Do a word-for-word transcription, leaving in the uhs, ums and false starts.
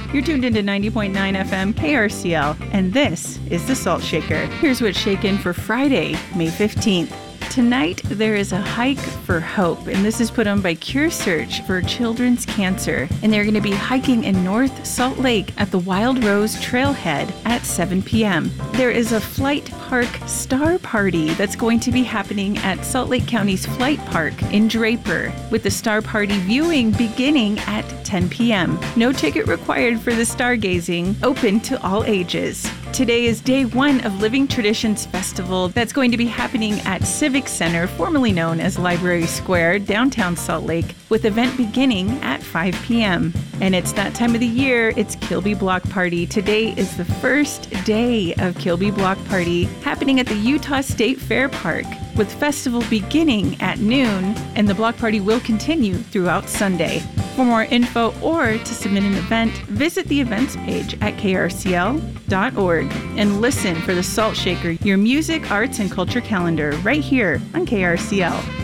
You're tuned into ninety point nine F M K R C L, and this is The Salt Shaker. Here's what's shaken for Friday, May fifteenth. Tonight, there is a hike for hope, and this is put on by Cure Search for Children's Cancer. And they're going to be hiking in North Salt Lake at the Wild Rose Trailhead at seven p.m. There is a Flight Park Star Party that's going to be happening at Salt Lake County's Flight Park in Draper, with the Star Party viewing beginning at ten p.m. No ticket required for the stargazing, open to all ages. Today is day one of Living Traditions Festival that's going to be happening at Civic Center, formerly known as Library Square, downtown Salt Lake, with event beginning at five p.m. And it's that time of the year, it's Kilby Block Party. Today is the first day of Kilby Block Party happening at the Utah State Fair Park, with festival beginning at noon, and the block party will continue throughout Sunday. For more info or to submit an event, visit the events page at K R C L dot org and listen for The Salt Shaker, your music, arts, and culture calendar right here on K R C L.